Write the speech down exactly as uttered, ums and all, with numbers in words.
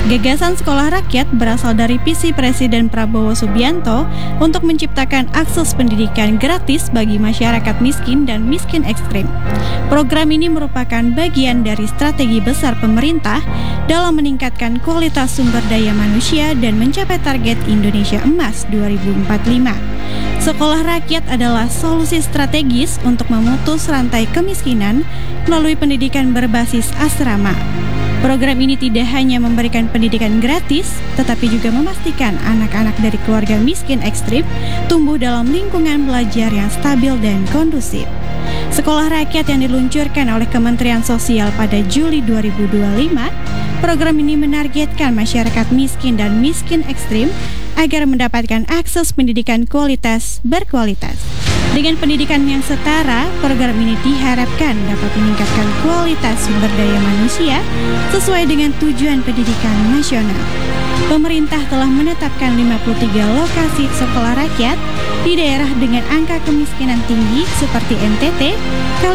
Gagasan sekolah rakyat berasal dari visi Presiden Prabowo Subianto untuk menciptakan akses pendidikan gratis bagi masyarakat miskin dan miskin ekstrim. Program ini merupakan bagian dari strategi besar pemerintah dalam meningkatkan kualitas sumber daya manusia dan mencapai target Indonesia Emas dua ribu empat puluh lima. Sekolah rakyat adalah solusi strategis untuk memutus rantai kemiskinan melalui pendidikan berbasis asrama. Program ini tidak hanya memberikan pendidikan gratis, tetapi juga memastikan anak-anak dari keluarga miskin ekstrim tumbuh dalam lingkungan belajar yang stabil dan kondusif. Sekolah rakyat yang diluncurkan oleh Kementerian Sosial pada Juli dua ribu dua puluh lima, program ini menargetkan masyarakat miskin dan miskin ekstrim agar mendapatkan akses pendidikan kualitas berkualitas. Dengan pendidikan yang setara, program ini diharapkan dapat meningkatkan kualitas sumber daya manusia sesuai dengan tujuan pendidikan nasional. Pemerintah telah menetapkan lima puluh tiga lokasi sekolah rakyat di daerah dengan angka kemiskinan tinggi seperti N T T,